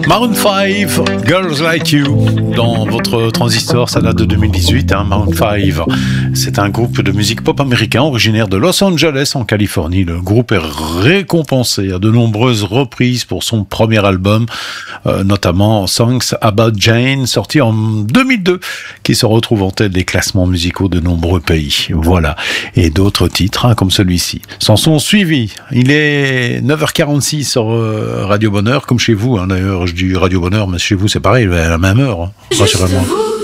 Maroon 5, Girls Like You, dans votre transistor, ça date de 2018, Maroon 5. C'est un groupe de musique pop américain originaire de Los Angeles en Californie. Le groupe est récompensé à de nombreuses reprises pour son premier album, notamment Songs About Jane, sorti en 2002, qui se retrouve en tête des classements musicaux de nombreux pays. Voilà. Et d'autres titres, comme celui-ci, s'en sont suivis. Il est 9h46 sur Radio Bonheur, comme chez vous, d'ailleurs. Je dis Radio Bonheur, mais chez vous c'est pareil, à la même heure, rassurez-moi.